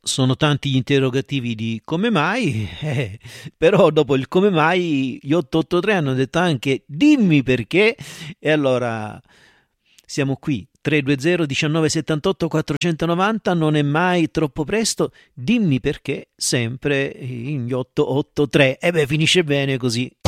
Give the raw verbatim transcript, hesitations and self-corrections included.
sono tanti gli interrogativi di come mai, eh, però dopo il come mai gli otto otto tre hanno detto anche dimmi perché, e allora siamo qui. tre due zero uno nove sette otto quattrocentonovanta, non è mai troppo presto, dimmi perché, sempre in otto otto tre. E beh, finisce bene così.